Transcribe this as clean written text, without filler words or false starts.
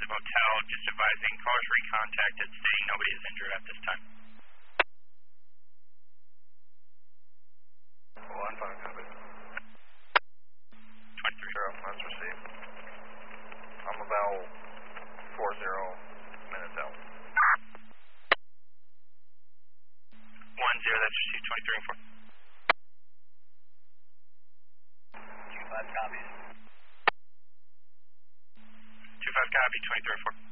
the motel, just advising callers recontacted, stating nobody is injured at this time. 1-5, copy. 23. Zero, that's received. I'm about 40 minutes out. 10, that's received, 23 and 4. 25 copies. 25 copy, 23 and 4.